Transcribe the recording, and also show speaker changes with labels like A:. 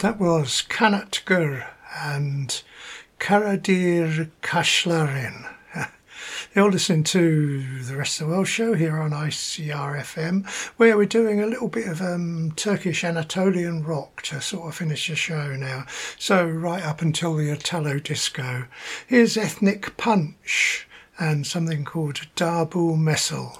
A: That was Kanatgur and Karadir Kashlarin. You're listening to the Rest of the World show here on ICR FM, where we're doing a little bit of Turkish Anatolian rock to sort of finish the show now. So right up until the Italo disco. Here's Ethnic Punch and something called Darbu Messel.